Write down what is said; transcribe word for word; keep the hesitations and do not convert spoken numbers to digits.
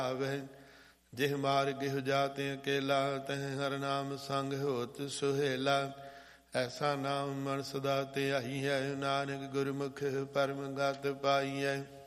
ਆਵੈ। ਜਿਹ ਮਾਰ ਗਿਹ ਜਾਤੇ ਅਕੇਲਾ, ਤਹ ਹਰ ਨਾਮ ਸੰਗ ਹੋਤ ਸੁਹੇਲਾ। ਐਸਾ ਨਾਮ ਮਨ ਸਦਾ ਧਿਆਈਐ, ਨਾਨਕ ਗੁਰਮੁਖ ਪਰਮ ਗਤ ਪਾਈਐ।